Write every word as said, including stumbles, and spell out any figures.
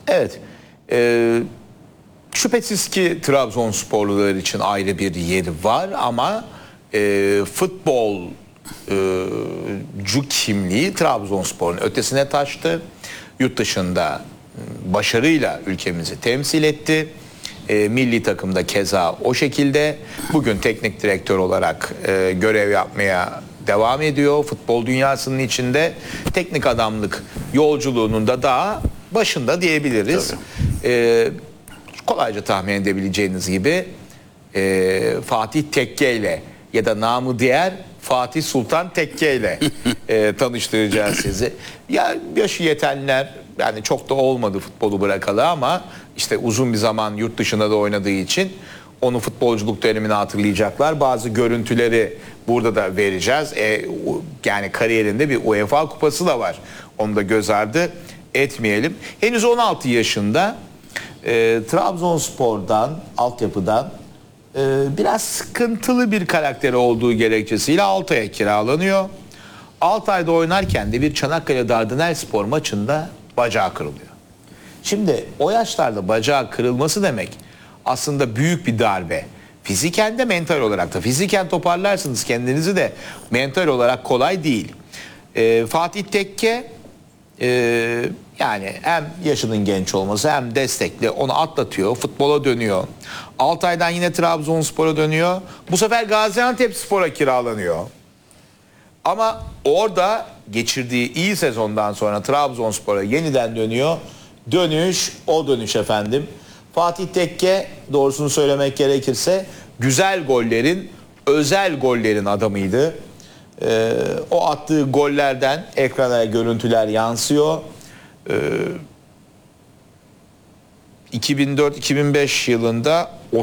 Evet. Ee, şüphesiz ki Trabzonsporlular için ayrı bir yeri var ama e, futbolcu kimliği Trabzonspor'un ötesine taştı. Yurt dışında başarıyla ülkemizi temsil etti. E, milli takımda keza o şekilde. Bugün teknik direktör olarak e, görev yapmaya devam ediyor. Futbol dünyasının içinde teknik adamlık yolculuğunun da daha başında diyebiliriz. E, kolayca tahmin edebileceğiniz gibi e, Fatih Tekke ile ya da namı diğer Fatih Sultan Tekke ile e, tanıştıracağız sizi. Ya yaşı yetenler, yani çok da olmadı futbolu bırakalı ama işte uzun bir zaman yurt dışında da oynadığı için onun futbolculuk dönemini hatırlayacaklar. Bazı görüntüleri burada da vereceğiz. E, yani kariyerinde bir UEFA kupası da var. Onu da göz ardı etmeyelim. Henüz on altı yaşında e, Trabzonspor'dan, altyapıdan e, biraz sıkıntılı bir karakteri olduğu gerekçesiyle Altay'a kiralanıyor. Altay'da oynarken de bir Çanakkale Dardanelspor maçında bacağı kırılıyor. Şimdi o yaşlarda bacağı kırılması demek aslında büyük bir darbe. Fiziken de mental olarak da. Fiziken toparlarsınız kendinizi de mental olarak kolay değil. Ee, Fatih Tekke e, yani hem yaşının genç olması hem destekli onu atlatıyor. Futbola dönüyor. Altay'dan yine Trabzonspor'a dönüyor. Bu sefer Gaziantepspor'a kiralanıyor. Ama orada geçirdiği iyi sezondan sonra Trabzonspor'a yeniden dönüyor. Dönüş o dönüş efendim. Fatih Tekke, doğrusunu söylemek gerekirse, güzel gollerin, özel gollerin adamıydı. Ee, o attığı gollerden ekrana görüntüler yansıyor. Ee, iki bin dört iki bin beş yılında